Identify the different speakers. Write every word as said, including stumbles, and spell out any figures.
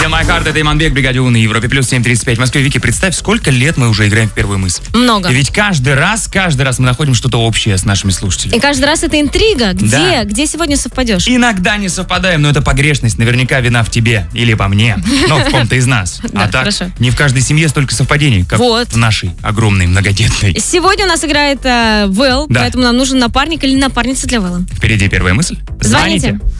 Speaker 1: Steal My Heart, это Иманбек, Бригадюн, на Европе плюс семь тридцать пять в Москве. Вики, представь, сколько лет мы уже играем в первую мысль.
Speaker 2: Много.
Speaker 1: И ведь каждый раз, каждый раз мы находим что-то общее с нашими слушателями.
Speaker 2: И каждый раз это интрига. Где?
Speaker 1: Да.
Speaker 2: Где сегодня совпадешь?
Speaker 1: Иногда не совпадаем, но это погрешность. Наверняка вина в тебе или по мне, но в ком-то из нас.
Speaker 2: Да,
Speaker 1: А так,
Speaker 2: хорошо.
Speaker 1: не в каждой семье столько совпадений, как
Speaker 2: Вот.
Speaker 1: в нашей огромной, многодетной.
Speaker 2: Сегодня у нас играет э, Вэл,
Speaker 1: Да.
Speaker 2: поэтому нам нужен напарник или напарница для Вэлла.
Speaker 1: Впереди первая мысль.
Speaker 2: Звоните.